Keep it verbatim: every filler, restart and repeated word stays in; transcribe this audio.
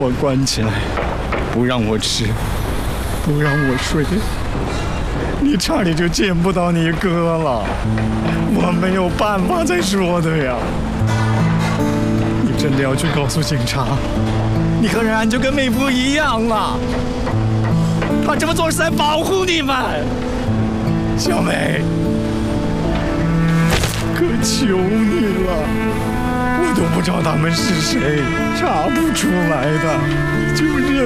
我关起来，不让我吃，不让我睡，你差点就见不到你哥了。我没有办法再说的呀。你真的要去告诉警察，你和冉冉就跟妹夫一样了。他这么做是在保护你们，小美，可求你了。我都不知道他们是谁，查不出来的，就这